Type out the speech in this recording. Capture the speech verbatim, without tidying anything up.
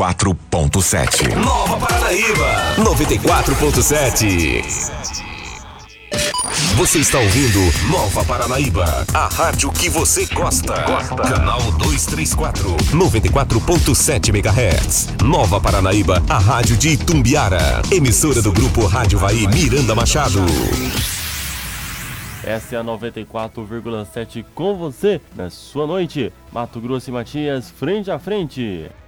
quatro ponto sete. Nova Paranaíba, noventa e quatro ponto sete. Você está ouvindo Nova Paranaíba, a rádio que você gosta. Gosta. Canal duzentos e trinta e quatro, noventa e quatro ponto sete megahertz. Nova Paranaíba, a rádio de Itumbiara. Emissora do grupo Rádio Vai Miranda Machado. Essa é a noventa e quatro vírgula sete com você na sua noite. Mato Grosso e Matias, frente a frente.